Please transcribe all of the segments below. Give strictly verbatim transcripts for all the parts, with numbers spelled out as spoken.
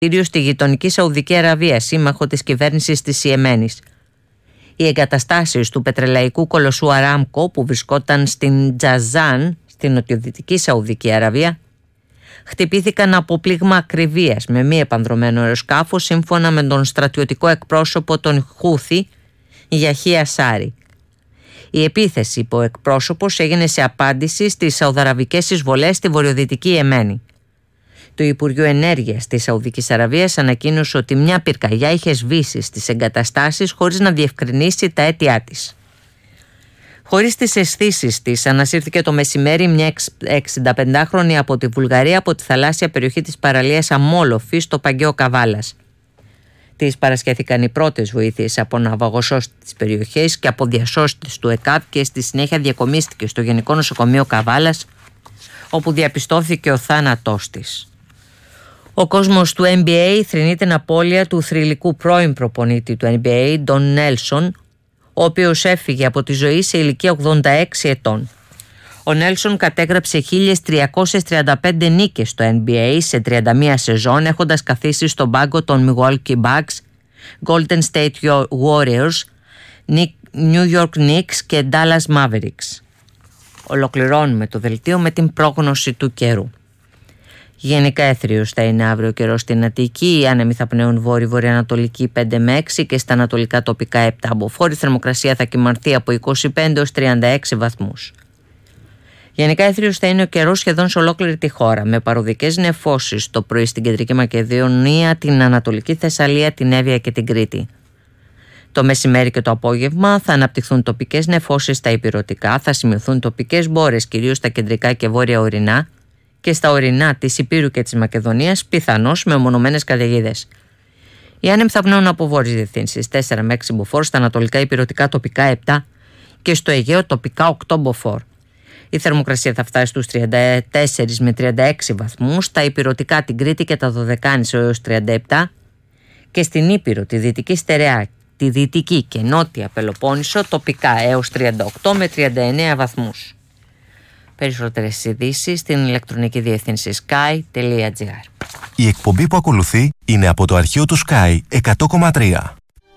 κτίριο στη γειτονική Σαουδική Αραβία, σύμμαχο της κυβέρνησης της Ιεμένης. Οι εγκαταστάσεις του πετρελαϊκού κολοσσού Αράμκο, που βρισκόταν στην Τζαζάν, στην νοτιοδυτική Σαουδική Αραβία, χτυπήθηκαν από πλήγμα ακριβίας με μη επανδρωμένο αεροσκάφο, σύμφωνα με τον στρατιωτικό εκπρόσωπο των Χούθι, Γιαχία Σάρι. Η επίθεση, είπε ο εκπρόσωπος, έγινε σε απάντηση στις σαουδαραβικές εισβολές στη βορειοδυτική Ιεμένη. Το Υπουργείο Ενέργειας της Σαουδικής Αραβίας ανακοίνωσε ότι μια πυρκαγιά είχε σβήσει στις εγκαταστάσεις χωρίς να διευκρινίσει τα αίτια της. Χωρίς τις αισθήσεις της, ανασύρθηκε το μεσημέρι μια εξηνταπεντάχρονη από τη Βουλγαρία από τη θαλάσσια περιοχή της παραλίας Αμόλοφη στο Παγκαίο Καβάλας. Της παρασχέθηκαν οι πρώτες βοήθειες από ναυαγοσώστες της περιοχής και από διασώστες του ΕΚΑΒ και στη συνέχεια διακομίστηκε στο Γενικό Νοσοκομείο Καβάλας, όπου διαπιστώθηκε ο θάνατός της. Ο κόσμος του N B A θρηνεί την απώλεια του θρυλικού πρώην προπονήτη του N B A, Ντον Νέλσον, ο οποίος έφυγε από τη ζωή σε ηλικία ογδόντα έξι ετών. Ο Νέλσον κατέγραψε χίλιες τριακόσιες τριάντα πέντε νίκες στο N B A σε τριάντα μία σεζόν, έχοντας καθίσει στον πάγκο των Milwaukee Bucks, Golden State Warriors, New York Knicks και Dallas Mavericks. Ολοκληρώνουμε το δελτίο με την πρόγνωση του καιρού. Γενικά έθριος θα είναι αύριο καιρό στην Αττική, οι άνεμοι θα πνέουν βόρειο-βορειοανατολική πέντε με έξι και στα ανατολικά τοπικά επτά. Μποφόρ η θερμοκρασία θα κυμανθεί από είκοσι πέντε έως τριάντα έξι βαθμούς. Γενικά έθριος θα είναι ο καιρός σχεδόν σε ολόκληρη τη χώρα, με παροδικές νεφώσεις το πρωί στην κεντρική Μακεδονία, την Ανατολική Θεσσαλία, την Εύβοια και την Κρήτη. Το μεσημέρι και το απόγευμα θα αναπτυχθούν τοπικές νεφώσεις στα ηπειρωτικά, θα σημειωθούν τοπικές μπόρες κυρίως στα κεντρικά και βόρεια ορεινά και στα ορεινά της Ηπείρου και της Μακεδονίας, πιθανώς με ομονωμένες καταιγίδες. Οι άνεμοι θα πνέουν από βόρειες διευθύνσεις τέσσερα με έξι μποφόρ, στα ανατολικά ηπειρωτικά τοπικά επτά και στο Αιγαίο τοπικά οκτώ μποφόρ. Η θερμοκρασία θα φτάσει στους τριάντα τέσσερα με τριάντα έξι βαθμούς, στα ηπειρωτικά την Κρήτη και τα Δωδεκάνησο έως τριάντα επτά και στην Ήπειρο, τη Δυτική Στερεά, τη Δυτική και Νότια Πελοπόννησο τοπικά έως τριάντα οκτώ με τριάντα εννέα βαθμούς. Περισσότερες ειδήσεις στην ηλεκτρονική διεύθυνση sky τελεία gr. Η εκπομπή που ακολουθεί είναι από το αρχείο του Sky εκατό κόμμα τρία.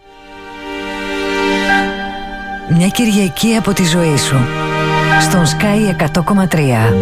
Μια Κυριακή από τη ζωή σου στον Sky εκατό κόμμα τρία.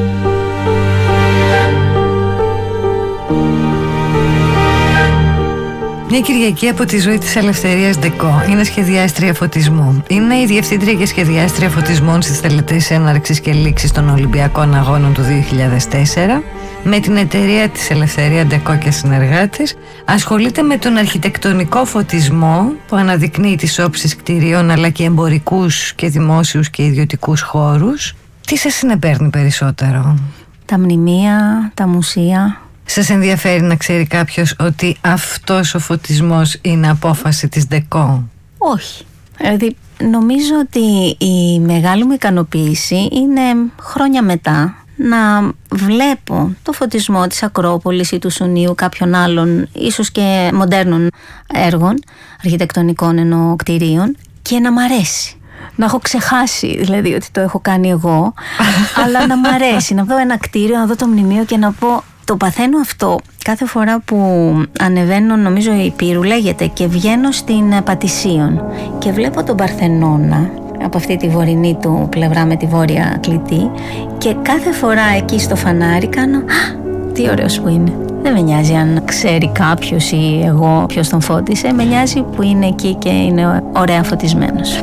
Μια Κυριακή από τη ζωή της Ελευθερίας Ντεκό. Είναι σχεδιάστρια φωτισμού. Είναι η διευθύντρια και σχεδιάστρια φωτισμών στις τελετές έναρξης και λήξης των Ολυμπιακών Αγώνων του δύο χιλιάδες τέσσερα. Με την εταιρεία της Ελευθερία Ντεκό και συνεργάτες ασχολείται με τον αρχιτεκτονικό φωτισμό που αναδεικνύει τις όψεις κτηρίων αλλά και εμπορικούς και δημόσιους και ιδιωτικούς χώρους. Τι σας συνεπέρνει περισσότερο? Τα μνημεία, τα μουσεία. Σας ενδιαφέρει να ξέρει κάποιος ότι αυτός ο φωτισμός είναι απόφαση της Ντεκό? Όχι. Δηλαδή νομίζω ότι η μεγάλη μου ικανοποίηση είναι χρόνια μετά να βλέπω το φωτισμό της Ακρόπολης ή του Σουνίου, κάποιων άλλων ίσως και μοντέρνων έργων, αρχιτεκτονικών εννοώ κτηρίων, και να μ' αρέσει. Να έχω ξεχάσει δηλαδή ότι το έχω κάνει εγώ, αλλά να μ' αρέσει να δω ένα κτίριο, να δω το μνημείο και να πω, το παθαίνω αυτό κάθε φορά που ανεβαίνω, νομίζω η Πύρου λέγεται, και βγαίνω στην Πατησίων και βλέπω τον Παρθενώνα από αυτή τη βορεινή του πλευρά με τη βόρεια κλητή, και κάθε φορά εκεί στο φανάρι κάνω «Α, τι ωραίος που είναι». Δεν με νοιάζει αν ξέρει κάποιος ή εγώ ποιος τον φώτισε, με νοιάζει που είναι εκεί και είναι ωραία φωτισμένος.